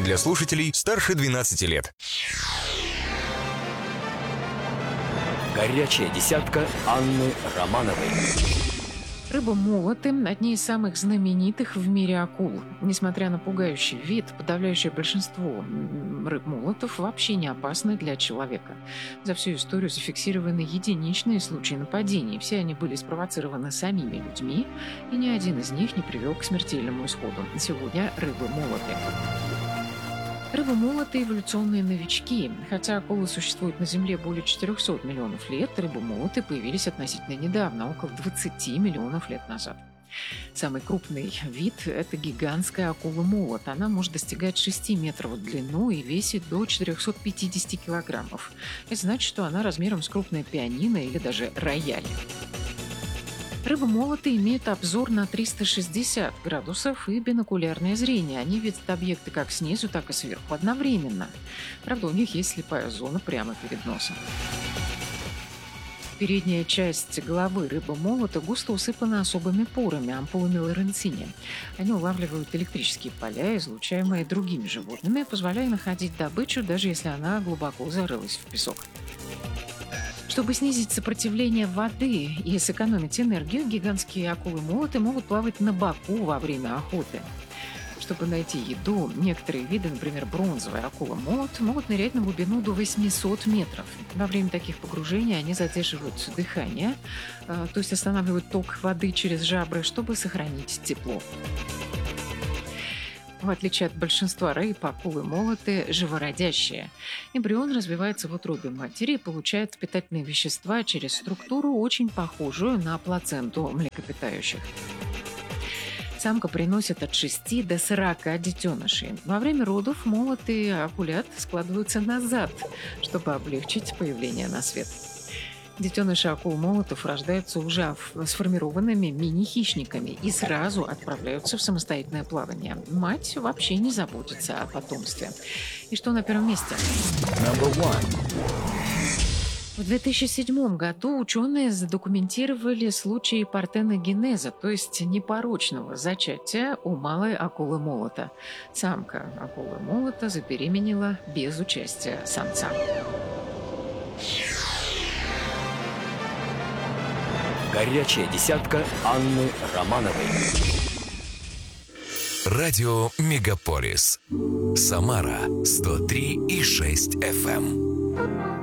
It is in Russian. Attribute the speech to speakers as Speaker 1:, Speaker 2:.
Speaker 1: для слушателей старше 12 лет.
Speaker 2: Горячая десятка Анны Романовой.
Speaker 3: Рыба-молоты – одни из самых знаменитых в мире акул. Несмотря на пугающий вид, подавляющее большинство рыб-молотов вообще не опасны для человека. За всю историю зафиксированы единичные случаи нападений. Все они были спровоцированы самими людьми, и ни один из них не привел к смертельному исходу. Сегодня рыбы-молоты. Рыбы-молоты – эволюционные новички. Хотя акулы существуют на Земле более 400 миллионов лет, рыбы-молоты появились относительно недавно, около 20 миллионов лет назад. Самый крупный вид – это гигантская акула-молот. Она может достигать 6 метров в длину и весит до 450 килограммов. Это значит, что она размером с крупное пианино или даже рояль. Рыбы-молоты имеют обзор на 360 градусов и бинокулярное зрение. Они видят объекты как снизу, так и сверху одновременно. Правда, у них есть слепая зона прямо перед носом. Передняя часть головы рыбы-молота густо усыпана особыми порами, ампулами Лоренцини. Они улавливают электрические поля, излучаемые другими животными, позволяя находить добычу, даже если она глубоко зарылась в песок. Чтобы снизить сопротивление воды и сэкономить энергию, гигантские акулы-молоты могут плавать на боку во время охоты. Чтобы найти еду, некоторые виды, например, бронзовая акула-молот, могут нырять на глубину до 800 метров. Во время таких погружений они задерживают дыхание, то есть останавливают ток воды через жабры, чтобы сохранить тепло. В отличие от большинства рыб, акулы-молоты живородящие. Эмбрион развивается в утробе матери и получает питательные вещества через структуру, очень похожую на плаценту млекопитающих. Самка приносит от 6 до 40 детенышей. Во время родов молоты акулят складываются назад, чтобы облегчить появление на свет. Детеныши акул-молотов рождаются уже сформированными мини-хищниками и сразу отправляются в самостоятельное плавание. Мать вообще не заботится о потомстве. И что на первом месте? В 2007 году ученые задокументировали случаи партеногенеза, то есть непорочного зачатия у малой акулы-молота. Самка акулы-молота забеременела без участия самца.
Speaker 2: Горячая десятка Анны Романовой.
Speaker 1: Радио Мегаполис. Самара 103,6 FM.